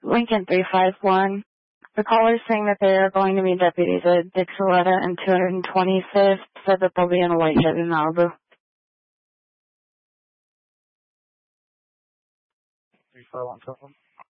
Lincoln 351. The caller is saying that they are going to meet deputies at Dixoletta and 225th, said that they'll be in Whitehead in Malibu. 351.